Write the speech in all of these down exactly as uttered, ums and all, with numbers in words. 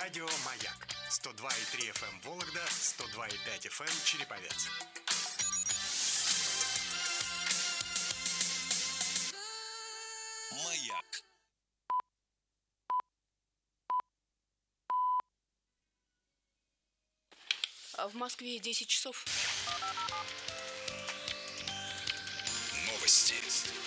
Радио «Маяк» сто два и три эф эм Вологда, сто два и пять эф эм Череповец. «Маяк». В Москве десять часов. Новости.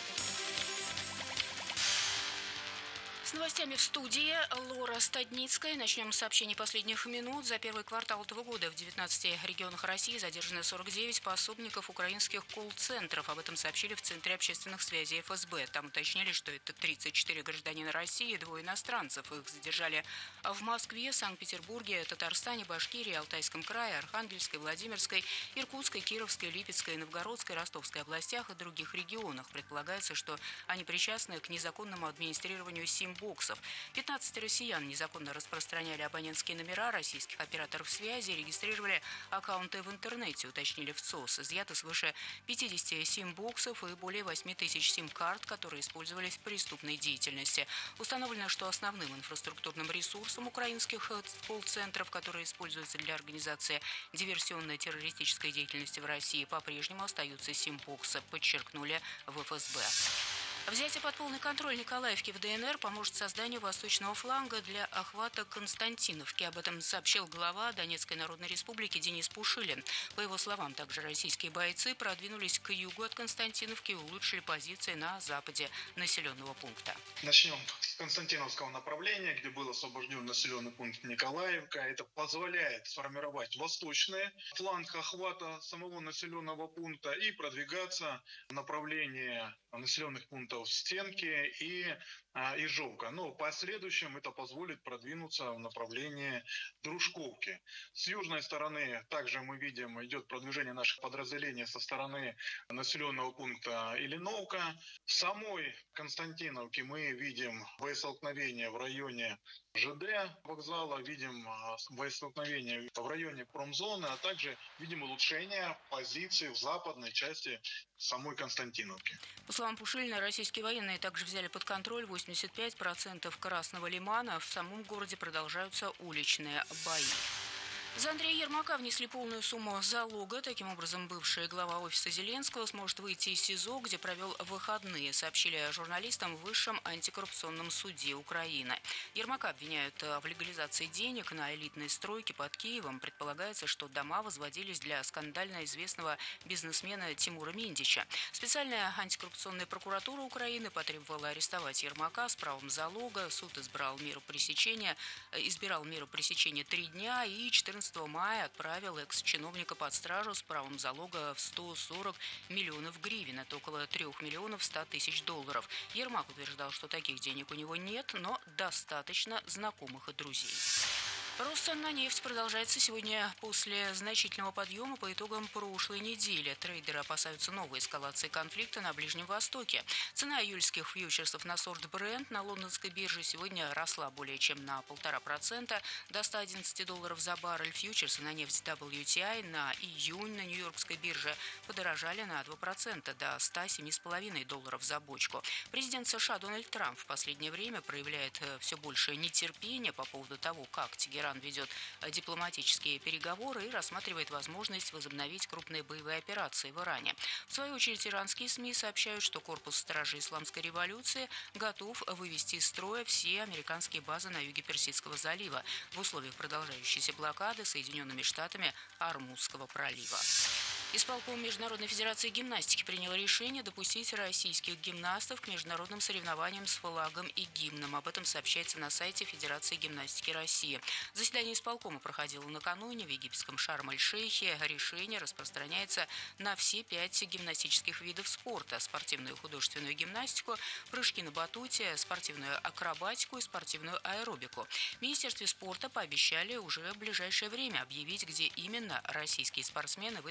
С новостями в студии Лора Стадницкая. Начнем с сообщений последних минут. За первый квартал этого года в девятнадцати регионах России задержаны сорок девять пособников украинских колл-центров. Об этом сообщили в Центре общественных связей эф эс бэ. Там уточнили, что это тридцать четыре гражданина России и двое иностранцев. Их задержали в Москве, Санкт-Петербурге, Татарстане, Башкирии, Алтайском крае, Архангельской, Владимирской, Иркутской, Кировской, Липецкой, Новгородской, Ростовской областях и других регионах. Предполагается, что они причастны к незаконному администрированию сим боксов. пятнадцать россиян незаконно распространяли абонентские номера российских операторов связи, регистрировали аккаунты в интернете, уточнили в ЦОС. Изъято свыше пятидесяти сим-боксов и более восьми тысяч сим-карт, которые использовались в преступной деятельности. Установлено, что основным инфраструктурным ресурсом украинских колл-центров, которые используются для организации диверсионно-террористической деятельности в России, по-прежнему остаются сим-боксы, подчеркнули в эф эс бэ. Взятие под полный контроль Николаевки в дэ эн эр поможет созданию восточного фланга для охвата Константиновки. Об этом сообщил глава Донецкой Народной Республики Денис Пушилин. По его словам, также российские бойцы продвинулись к югу от Константиновки и улучшили позиции на западе населенного пункта. Начнем с Константиновского направления, где был освобожден населенный пункт Николаевка. Это позволяет сформировать восточный фланг охвата самого населенного пункта и продвигаться в направлении населенных пунктов Стенки и а, Ижовка. Но в последующем это позволит продвинуться в направлении Дружковки. С южной стороны также мы видим, идет продвижение наших подразделений со стороны населенного пункта Ильиновка. В самой Константиновке мы видим боестолкновение в районе жэ дэ вокзала, видим боестолкновение в районе промзоны, а также видим улучшение позиций в западной части самой Константиновки. По словам Пушилина, российские военные также взяли под контроль восемьдесят пять процентов Красного Лимана. В самом городе продолжаются уличные бои. За Андрея Ермака внесли полную сумму залога. Таким образом, бывший глава офиса Зеленского сможет выйти из СИЗО, где провел выходные, сообщили журналистам в Высшем антикоррупционном суде Украины. Ермака обвиняют в легализации денег на элитные стройки под Киевом. Предполагается, что дома возводились для скандально известного бизнесмена Тимура Миндича. Специальная антикоррупционная прокуратура Украины потребовала арестовать Ермака с правом залога. Суд избрал меру пресечения, избирал меру пресечения три дня и четырнадцатого мая отправил экс-чиновника под стражу с правом залога в сто сорок миллионов гривен. Это около трех миллионов ста тысяч долларов. Ермак утверждал, что таких денег у него нет, но достаточно знакомых и друзей. Рост цен на нефть продолжается сегодня после значительного подъема по итогам прошлой недели. Трейдеры опасаются новой эскалации конфликта на Ближнем Востоке. Цена июльских фьючерсов на сорт Brent на лондонской бирже сегодня росла более чем на полтора процента до ста одиннадцати долларов за баррель. Фьючерсы на нефть дабл ю ти ай на июнь на нью-йоркской бирже подорожали на два процента до ста семи с половиной долларов за бочку. Президент США Дональд Трамп в последнее время проявляет все больше нетерпения по поводу того, как Тегеран ведет дипломатические переговоры и рассматривает возможность возобновить крупные боевые операции в Иране. В свою очередь, иранские СМИ сообщают, что корпус стражей исламской революции готов вывести из строя все американские базы на юге Персидского залива в условиях продолжающейся блокады Соединенными Штатами Ормузского пролива. Исполком Международной федерации гимнастики принял решение допустить российских гимнастов к международным соревнованиям с флагом и гимном. Об этом сообщается на сайте Федерации гимнастики России. Заседание исполкома проходило накануне в египетском Шарм-эль-Шейхе. Решение распространяется на все пять гимнастических видов спорта: спортивную и художественную гимнастику, прыжки на батуте, спортивную акробатику и спортивную аэробику. В Министерстве спорта пообещали уже в ближайшее время объявить, где именно российские спортсмены выйдут на старт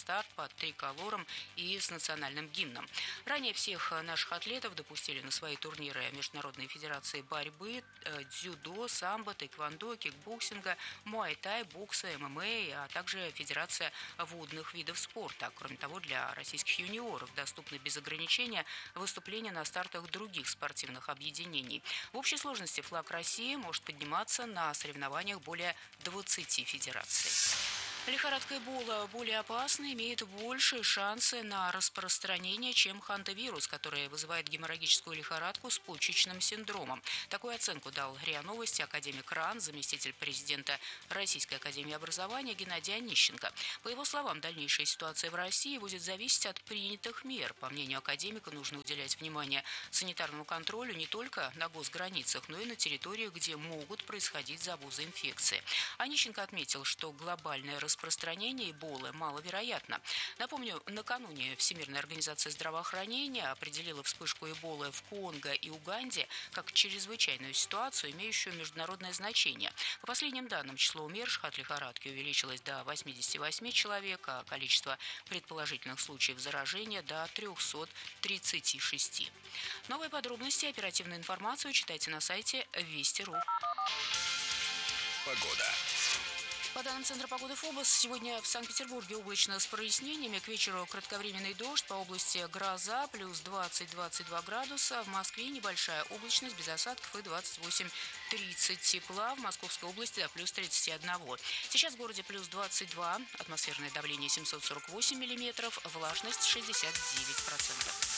старт под триколором и с национальным гимном. Ранее всех наших атлетов допустили на свои турниры Международной федерации борьбы, дзюдо, самбо, тэквондо, кикбоксинга, муай-тай, бокса, эм эм а, а также Федерация водных видов спорта. Кроме того, для российских юниоров доступны без ограничения выступления на стартах других спортивных объединений. В общей сложности флаг России может подниматься на соревнованиях более двадцати федераций. Лихорадка Эбола более опасна, имеет большие шансы на распространение, чем хантавирус, который вызывает геморрагическую лихорадку с почечным синдромом. Такую оценку дал РИА Новости академик РАН, заместитель президента Российской академии образования Геннадий Онищенко. По его словам, дальнейшая ситуация в России будет зависеть от принятых мер. По мнению академика, нужно уделять внимание санитарному контролю не только на госграницах, но и на территориях, где могут происходить завозы инфекции. Онищенко отметил, что глобальное распространение Эболы маловероятно. Напомню, накануне Всемирная организация здравоохранения определила вспышку Эболы в Конго и Уганде как чрезвычайную ситуацию, имеющую международное значение. По последним данным, число умерших от лихорадки увеличилось до восьмидесяти восьми человек, а количество предположительных случаев заражения до трёхсот тридцати шести. Новые подробности и оперативную информацию читайте на сайте Вести точка ру. Погода. По данным Центра погоды ФОБОС, сегодня в Санкт-Петербурге облачно с прояснениями. К вечеру кратковременный дождь, по области гроза, плюс двадцать - двадцать два градуса. В Москве небольшая облачность, без осадков и двадцать восемь - тридцать тепла. В Московской области до плюс тридцати одного. Сейчас в городе плюс двадцать два, атмосферное давление семьсот сорок восемь миллиметров, влажность шестьдесят девять процентов.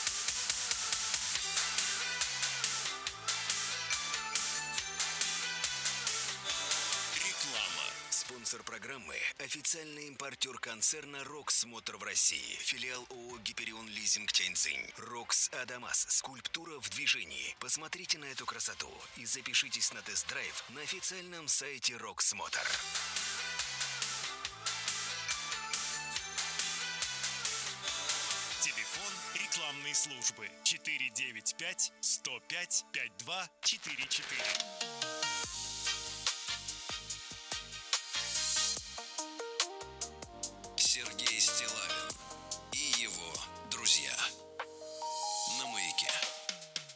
Спонсор программы – официальный импортер концерна «Рокс Мотор» в России, филиал ООО «Гиперион Лизинг» Тяньцзинь. «Рокс Адамас» – скульптура в движении. Посмотрите на эту красоту и запишитесь на тест-драйв на официальном сайте «Рокс Мотор». Телефон рекламной службы четыре девять пять сто пять пятьдесят два четыре четыре.